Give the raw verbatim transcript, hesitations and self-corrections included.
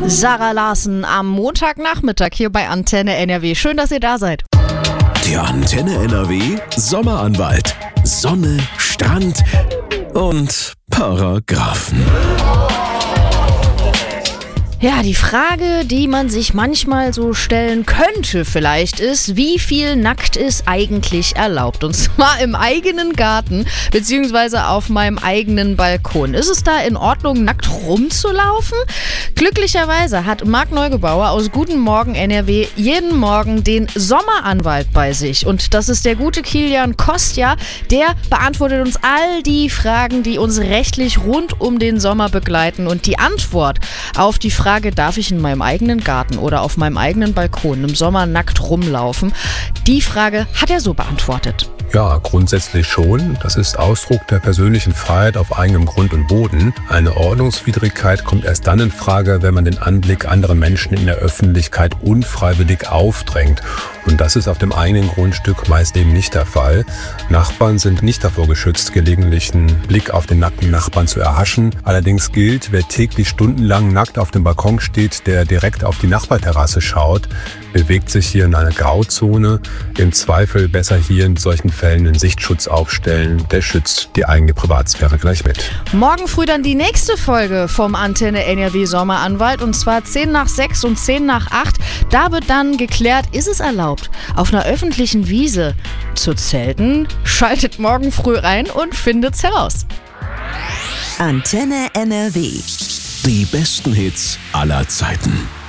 Sarah Larsen am Montagnachmittag hier bei Antenne N R W. Schön, dass ihr da seid. Der Antenne N R W Sommeranwalt. Sonne, Strand und Paragraphen. Ja, die Frage, die man sich manchmal so stellen könnte vielleicht, ist, wie viel nackt ist eigentlich erlaubt? Und zwar im eigenen Garten beziehungsweise auf meinem eigenen Balkon. Ist es da in Ordnung, nackt rumzulaufen? Glücklicherweise hat Marc Neugebauer aus Guten Morgen N R W jeden Morgen den Sommeranwalt bei sich. Und das ist der gute Kilian Kostja. Der beantwortet uns all die Fragen, die uns rechtlich rund um den Sommer begleiten. Und die Antwort auf die Frage, darf ich in meinem eigenen Garten oder auf meinem eigenen Balkon im Sommer nackt rumlaufen? Die Frage hat er so beantwortet. Ja, grundsätzlich schon. Das ist Ausdruck der persönlichen Freiheit auf eigenem Grund und Boden. Eine Ordnungswidrigkeit kommt erst dann in Frage, wenn man den Anblick anderer Menschen in der Öffentlichkeit unfreiwillig aufdrängt. Und das ist auf dem eigenen Grundstück meist eben nicht der Fall. Nachbarn sind nicht davor geschützt, gelegentlich einen Blick auf den nackten Nachbarn zu erhaschen. Allerdings gilt, wer täglich stundenlang nackt auf dem Balkon steht, der direkt auf die Nachbarterrasse schaut, bewegt sich hier in einer Grauzone. Im Zweifel besser hier in solchen Fällen einen Sichtschutz aufstellen. Der schützt die eigene Privatsphäre gleich mit. Morgen früh dann die nächste Folge vom Antenne N R W Sommeranwalt, und zwar zehn nach sechs und zehn nach acht. Da wird dann geklärt, ist es erlaubt, auf einer öffentlichen Wiese zu zelten? Schaltet morgen früh rein und findet's heraus. Antenne N R W. Die besten Hits aller Zeiten.